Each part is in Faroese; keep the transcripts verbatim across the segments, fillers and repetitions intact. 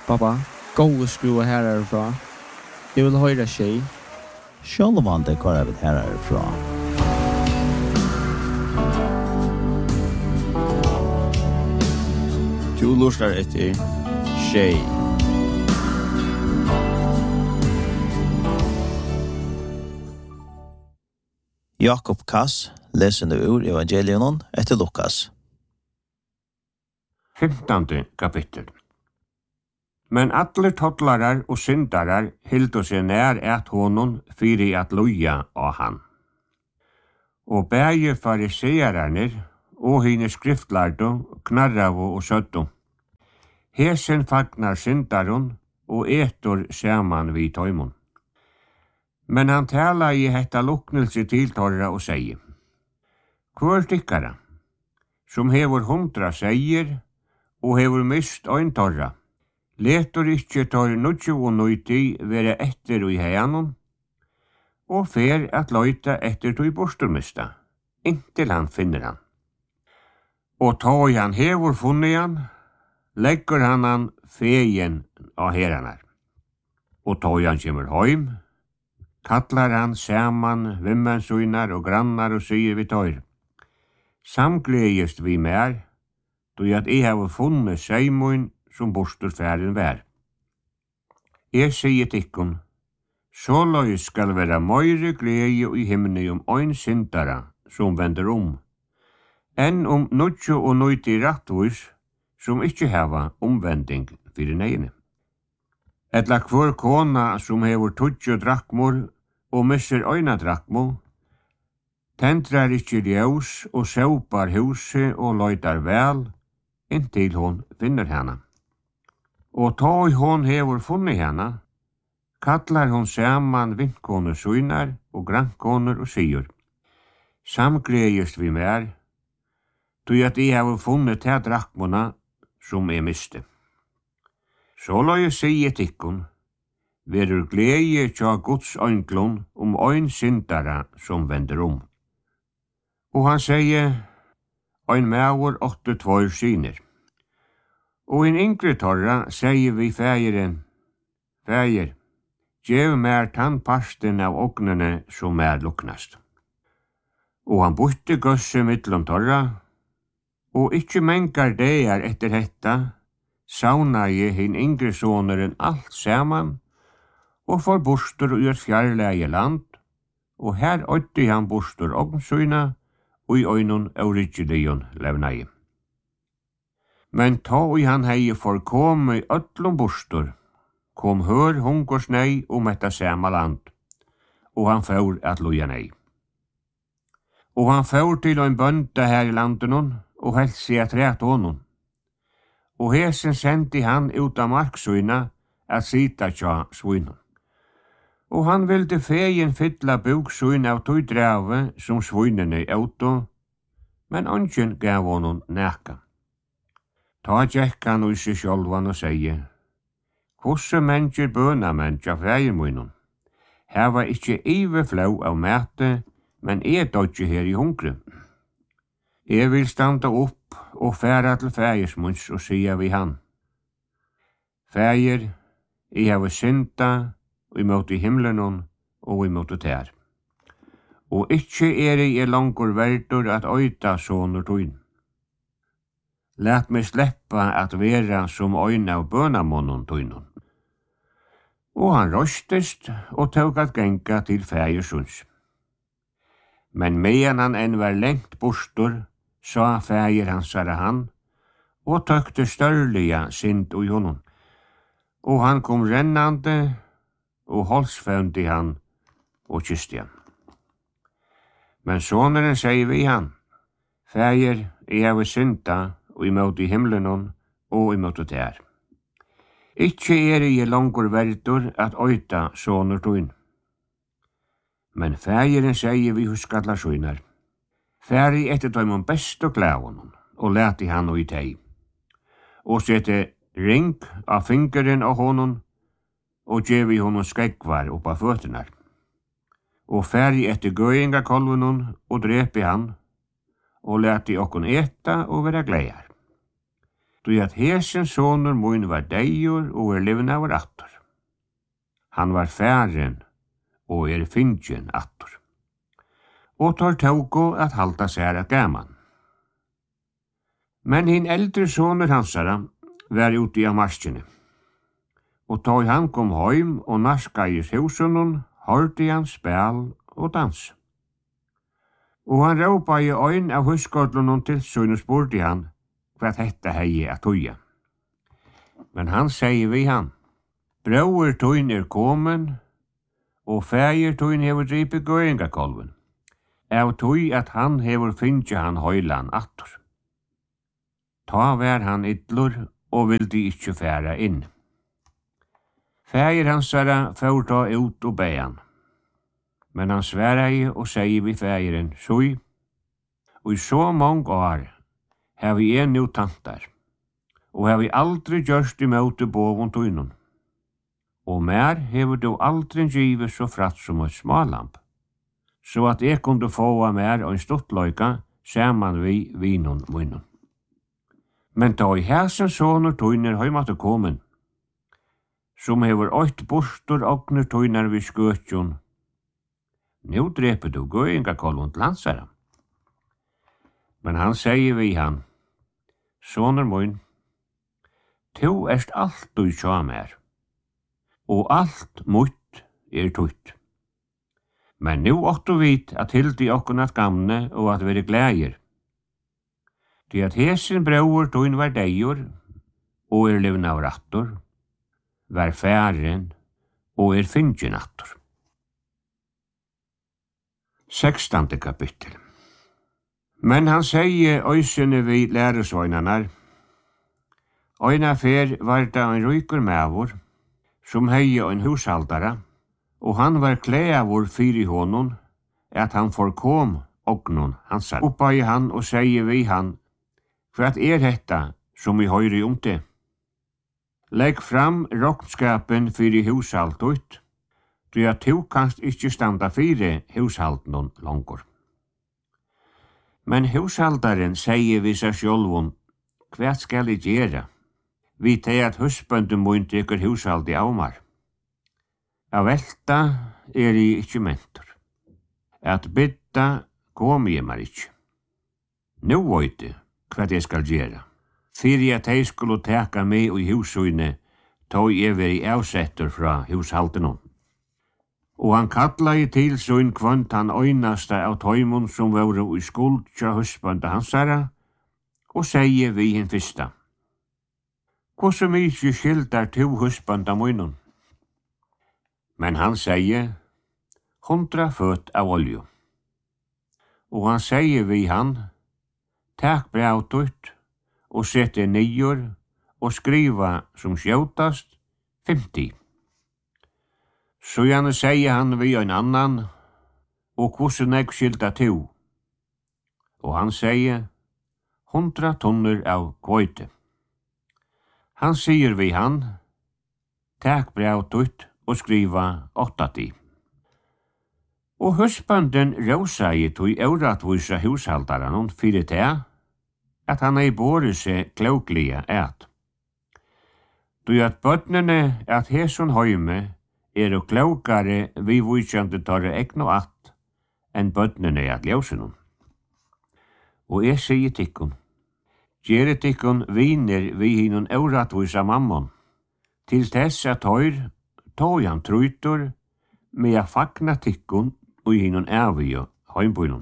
Pappa, gå och skruva här härifrån. Jag vill höra tjej. Självande kvar jag vill här härifrån. Du lustar etter tjej. Jakob Kass läser ur evangelion efter Lukas. femtonde kapitel. Men alle tottlarar og syndarar hildu seg nær at honom fyri at loja av han. Og bæge fariseerarnir og hine skriftlardo knarravu og søttu. Hesen fagnar syndarun og etur saman vi tøymon. Men han tala i hetta luknelse til torra og segi: Hvor stikkara, som hevur hundra segir og hevur mist ein torra, letur ikkje tor nutju og nøyti være etter i heianon, og fer at løyta etter tog borsturmista, inntil han finner han. Og tog han hevur funnet han, leggur han han fegen av heranar. Og tog han kjemur heim, kallar han saman vimmensuinar og grannar og sier vi tøyr: Samgledest vi mer, då at jeg har funnet seimun som borsturfæren vær. Jeg sier tikkun, så løy skal være møyre glede i himne om ein syndara som vender om, enn om nutjo og nøyti rattvis som ikkje hava omvending fyrir negene. Etla hver kona som hever tutjo drakmor og misser øyna drakmo, tendrar ikkje ljós og saupar huset og løytar vel, inntil hon finner henne. Og tog hon hever funnet henne, kallar hon saman vindkoner suinar og grannkoner og sier: Samgledest vi mer, tog at jeg har funnet til drakmona som er miste. Så la jeg sige tikkun, verur glede tja Guds øynglun om ein syndara som vender om. Og han sier: Ein maur åtte tvær syner. Og en yngre torra sier vi fægeren: Fæger, gjev mer tann parsten av ognene som er luknast. Og han bytte gøsse mittlom torra, og ikkje mengar deir etter hetta, sauna je hin yngre soneren alt saman, og for bostur ur fjarlæge land, og her øytti han bostur ognsuina, og i øynun aurigilion levnai. Men ta i han hei forkom i öllum bostur, kom hør hungersnei om etta sama land, og han får at loja nei. Og han får til ein bønda her i landenon, og heldt seg at rett honom. Og hesen sendi han ut av marksuina at sita tja svunnen. Og han vilde fegen fylla buksuin av tog drave som svunnene auto, men ongen gav honom næka. Ta tjekk han ui seg sjolvan og sier: Hvordan mennesker bøna menneska fægermunnen? Her var ikkje ive flau av mæte, men jeg dodje her i hungre. Jeg vil standa opp og færa til fægersmunns og sia vi han: Fæger, jeg har synda og imot i himmelen og imot tær. Og ikkje er jeg langur verdur at øyta sonur tuin. Lat meg sleppa at vera som øyna av bønamonnen tuinun. Og han røstest og tåg at genga til fægersunds. Men medan han enn var lengt bostur, sa fæger hansara han, og tøkte størliga synd ui honom. Og han kom rennande, og holdsfaundi han, og kysti han. Men soneren sier vi han: Fæger, jeg har synda, og imot i himmelen, og imot tær. Ikkje er jeg langur verdur at øyta sonur tuin. Men fægeren sier vi huskallar suinar: Færi etter tøymon best og glævun, og leti han og i teg. Og sette ring av fingeren av honom, og gjevi honom skegvar oppa føttenar. Og færi etter gøyinga kolvunun, og drepi han, og leti okkon eta og vera gleiar. Du at hesen sonur mun var deigur og er livna var attur. Han var færen og er fingen attur. Og tar tauko at halda seg at gaman. Men hin eldre sonur hansara var ute av marskene. Og tog han kom heim og narskaies husunun, hørte han spel og dans. Og han råpa i øyn av huskotlunnen til søyn og spurte han hva hetta hei at tuja. Men han sier vi han, brauer tuin er komen, og fægir tuin hever dripi gøyngakolven, av tui at han hever finnja han høylan attur. Ta vær han idlur og vildi ikkje færa inn. Fægir hansara fyrta ut og bean. Men han sværa i og sier vi fægiren, sui, og i så mange år har vi en nu tantar, og har vi aldri gjørst i møte båvun tuinun. Og mer hever du aldri givet så fratt som et smalamp, så at jeg kunne få av mer og en stuttløyka saman vi vinun munnun. Men da i hæsen sonur tuiner heimat og komen, som hever oit bostur ogner tuinar vi skøtjun, nu dreper du gøyngakolvun til lansara. Men han sier vi han, sonur mun, tu erst alt du tja mer, og alt mutt er tutt. Men nu åttu vit at hildi okkun at gamne og at veri glægir. Til at hesen brauer tuin var deigur, og er livna av rattur, var færen, og er fingen attur. Sekstande kapittel. Men han sier øysene vi læresvøgnanar, øyna fer var det en rykur mævur, som hei en hushaldara, og han var klæavur fyri honon, at han forkom ognon hansar. Oppa i han og sier vi han, hva er hetta som vi høyri om det? Legg fram rokkskapen fyri hushaldut, du at du kanst ikkje standa fyri hushaldnon longur. Men hushaldaren sier vi seg sjolvun, hva skal jeg gjera? Vi teg at husbøndum mun tekur hushaldi av mar. Av velta er jeg ikkje mentor. At bytta kom jeg mar ikkje. Nu vøyte hva jeg skal gjera. Fyrir at jeg skulle teka meg i husøyne, tog jeg veri avsetter fra hushaldenon. Og han kalla i til søyn kvønt han øynasta av tøymon som var i skuld tja husbanda hansara, og sier vi hinn fyrsta. Hvordan mykje skildar to husbanda munnen? Men han sier, hundra føtt av olju. Og han sier vi han, takk brautut, og sette nyer, og skriva som skjøtast, femti. Så gjerne sier han vi en annan, og hvordan jeg skilta to. Og han sier, hundra tonner av kvøyte. Han sier vi han, takk brautut, og skriva åttati. Og husbanden råsa i tog euratvusa hushaldaran fyrir det, at han ei båret seg kloklige et. Du at bøtnene at heson høyme er og klokare vi vujkjande torre egno at enn bøtnene at ljósenum. Og jeg sier tikkun, gjere tikkun viner vi hinun euratvusa mammon, til tess at høyr tog han truytur med a fagna tikkun og hinun evig og heimbunum.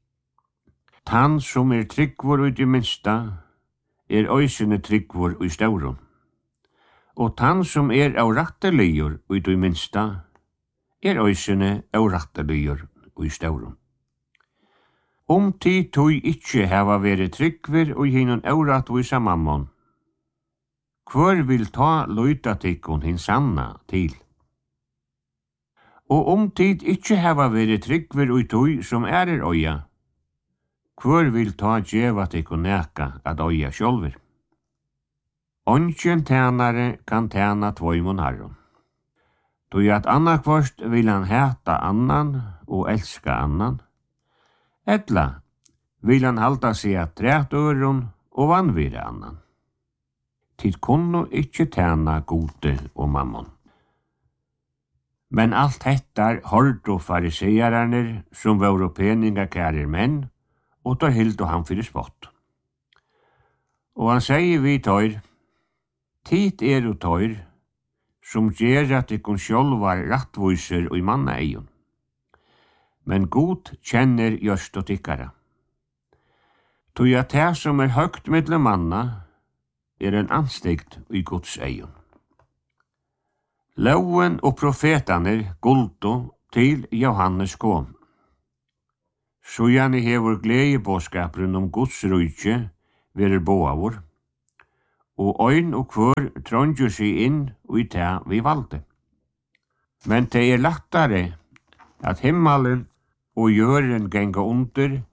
Tann som er tryggvor ut i minsta, er øysene tryggvor i staurun. Og tann som er av ratteligur ut i minsta, er øysene av ratteligur i staurun. Om tid tog ikkje hava vere tryggvor og hinun euratvisa mammon, hvor vil ta løyta tikkun hin sanna til? Og om tid ikkje hava vere tryggver ui tui som er er øya, hvor vil ta djeva tikkun neka at øya sjolver? Ongen tænare kan tæna tvoimon harron. Tui at annakvarst vil han heta annan og elska annan, etla vil han halda seg at træt øron og vanvire annan. tid kunne ikkje tjena gode og mammon. Men alt hettar hørte fariseerarner som var peningakærer menn, og tar hilt og han fyrir spott. Og han sier vi tøyr, tid er og tøyr, som gjer at ikon sjálvar rattviser og i manna eion. Men god kjenner gjørst og tikkara. Tog at det som er høgt mellom manna, er en anstegt i Guds eion. Loven og profetaner guldo til Johannes kom. Så gjerne hever gledebåskaperen om Guds rujtje verer boavor, og øyn og kvør trondjer seg inn og i ta vi valde. Men det er lattare at himmelen og jøren genga under